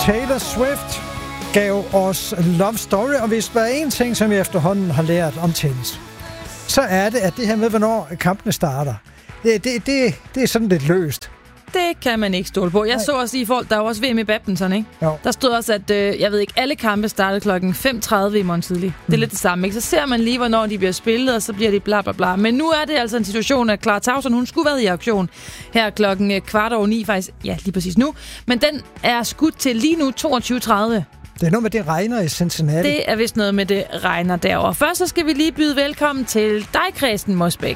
Taylor Swift gav os Love Story, og hvis der er en ting, som jeg efterhånden har lært om tennis, så er det, at det her med, hvornår kampene starter, det er sådan lidt løst. Det kan man ikke stole på. Jeg så også i forhold, der var også VM i badminton, ikke? Jo. Der stod også, at jeg ved ikke, alle kampe startede klokken 5:30 i morgen tidlig. Det er lidt det samme, ikke? Så ser man lige, hvornår de bliver spillet, og så bliver det bla bla bla. Men nu er det altså en situation, at Clara Tauson, hun skulle være i aktion her klokken 8:15 faktisk. Ja, lige præcis nu. Men den er skudt til lige nu 22:30. Det er noget med, det regner i Cincinnati. Det er vist noget med, det regner derovre. Først så skal vi lige byde velkommen til dig, Christian Mosbæk.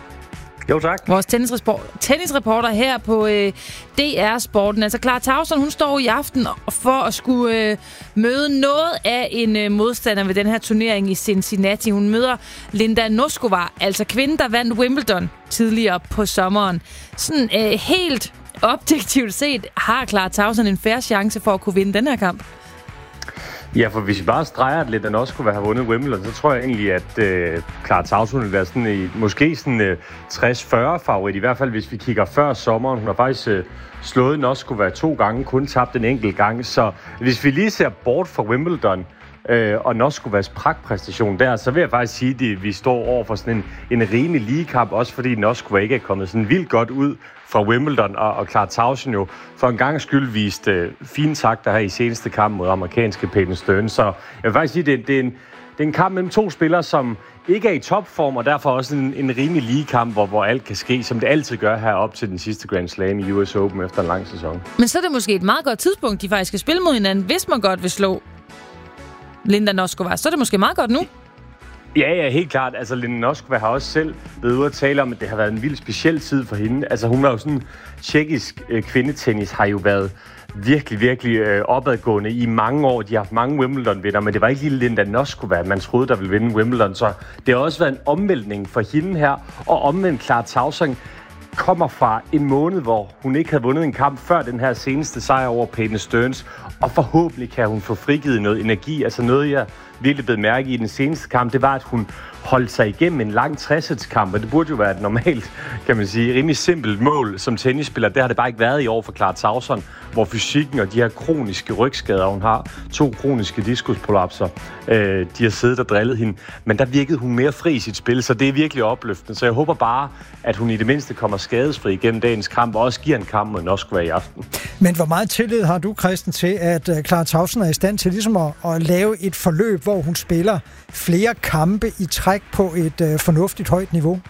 Jo, tak. Vores tennisreporter her på DR Sporten. Altså, Clara Tauson, hun står i aften for at skulle møde noget af en modstander ved den her turnering i Cincinnati. Hun møder Linda Noskova, altså kvinden, der vandt Wimbledon tidligere på sommeren. Sådan helt objektivt set har Clara Tauson en fair chance for at kunne vinde den her kamp. Ja, for hvis vi bare streger lidt, at også kunne have vundet Wimbledon, så tror jeg egentlig, at Clara Tauson vil være sådan måske sådan 60-40 favorit. I hvert fald, hvis vi kigger før sommeren. Hun har faktisk slået Noskova 2 gange, kun tabt en enkelt gang. Så hvis vi lige ser bort fra Wimbledon og Noskovas pragtpræstation der, så vil jeg faktisk sige, at vi står over for sådan en rimelig ligekamp, også fordi Noskova ikke er kommet sådan vildt godt ud fra Wimbledon, og Clara Tauson jo for en gang skyld viste fine takter her i seneste kamp mod amerikanske Peyton Stearns. Så jeg vil faktisk sige, at det er en kamp mellem 2 spillere, som ikke er i topform, og derfor også en rimelig lige kamp, hvor alt kan ske, som det altid gør her op til den sidste Grand Slam i US Open efter en lang sæson. Men så er det måske et meget godt tidspunkt, de faktisk skal spille mod hinanden, hvis man godt vil slå Linda Noskova. Så er det måske meget godt nu. Ja, helt klart. Altså, Linda Noskova har også selv været ude at tale om, at det har været en vild speciel tid for hende. Altså, hun var jo sådan, tjekkisk kvindetennis har jo været virkelig opadgående i mange år. De har haft mange Wimbledon-vinder, men det var ikke lige Linda Noskova, man troede, der ville vinde Wimbledon. Så det har også været en omvæltning for hende her, og omvendt Clara Tauson kommer fra en måned, hvor hun ikke havde vundet en kamp før den her seneste sejr over Peyton Stearns, og forhåbentlig kan hun få frigivet noget energi. Altså noget, jeg virkelig blev mærke i den seneste kamp, det var, at hun holdt sig igennem en lang 60-sætskamp, og det burde jo være et normalt, kan man sige, rimelig simpelt mål som tennisspiller. Det har det bare ikke været i år for Clara Tauson, hvor fysikken og de her kroniske rygskader, hun har 2 kroniske diskusprolapser, de har siddet og drillet hende, men der virkede hun mere fri i sit spil, så det er virkelig opløftende. Så jeg håber bare, at hun i det mindste kommer skadesfri igennem dagens kamp, og også giver en kamp mod Noskova i aften. Men hvor meget tillid har du, Christian, til, at Clara Tauson er i stand til ligesom at lave et forløb, hvor hun spiller flere kampe i træk på et fornuftigt højt niveau?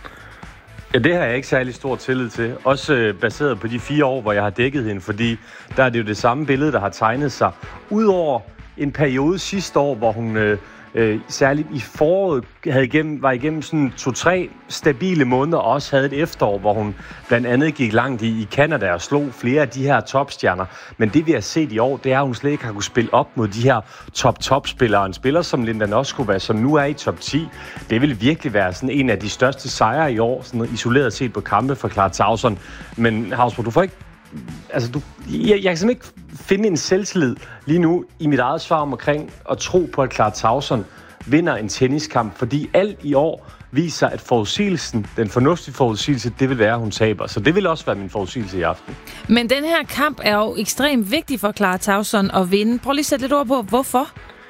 Ja, det har jeg ikke særlig stor tillid til. Også baseret på de 4 år, hvor jeg har dækket hende, fordi der er det jo det samme billede, der har tegnet sig. Udover en periode sidste år, hvor hun særligt i foråret var igennem sådan 2-3 stabile måneder, og også havde et efterår, hvor hun blandt andet gik langt i Canada og slog flere af de her topstjerner. Men det vi har set i år, det er, at hun slet ikke har kunnet spille op mod de her top-spillere. En spiller som Linda Noskova, som nu er i top 10, det vil virkelig være sådan en af de største sejre i år, sådan isoleret set på kampe for Clara Tauson. Men Hausborg, du får ikke... Altså, jeg kan simpelthen ikke finde en selvtillid lige nu i mit eget svar omkring at tro på, at Clara Tauson vinder en tenniskamp, fordi alt i år viser, at forudsigelsen, den fornuftige forudsigelse, det vil være, at hun taber. Så det vil også være min forudsigelse i aften. Men den her kamp er jo ekstremt vigtig for Clara Tauson at vinde. Prøv lige at sætte lidt ord på, hvorfor?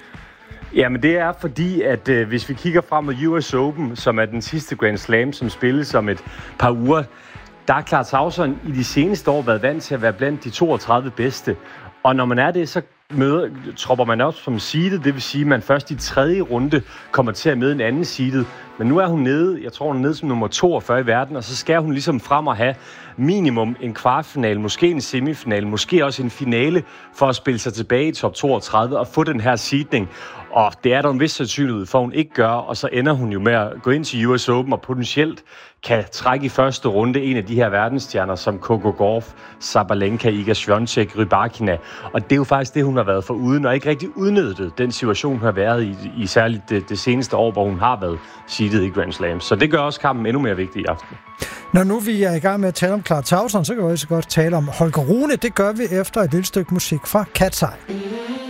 Jamen det er fordi, at hvis vi kigger frem mod US Open, som er den sidste Grand Slam, som spilles om et par uger, der har Clara Tauson i de seneste år været vant til at være blandt de 32 bedste. Og når man er det, så tropper man op som seedet, det vil sige, at man først i 3. runde kommer til at møde en anden seedet. Men nu er hun nede, jeg tror hun er nede som nummer 42 i verden, og så skal hun ligesom frem og have minimum en kvartfinale, måske en semifinale, måske også en finale, for at spille sig tilbage i top 32 og få den her seedning. Og det er der en vis sandsynlighed for, hun ikke gør, og så ender hun jo med at gå ind til US Open og potentielt kan trække i første runde en af de her verdensstjerner, som Coco Gauff, Sabalenka, Iga Swiatek, Rybakina. Og det er jo faktisk det, hun har været foruden, og ikke rigtig udnyttet den situation, hun har været i særligt det seneste år, hvor hun har været seedet i Grand Slam. Så det gør også kampen endnu mere vigtig i aften. Når nu vi er i gang med at tale om Clara Tauson, så kan vi også godt tale om Holger Rune. Det gør vi efter et lille stykke musik fra Cat's Eye.